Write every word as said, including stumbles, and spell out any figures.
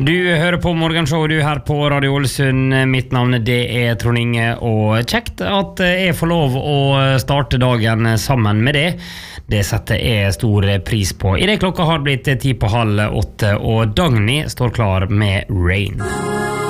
Du hører på Morgenshow, du her på Radio Ålesund. Mitt navn det er Trond Inge, og kjekt at jeg får lov å starte dagen sammen med det. Det setter jeg stor pris på. I det klokka har blitt ti på halv åtte, og Dagny står klar med Rain.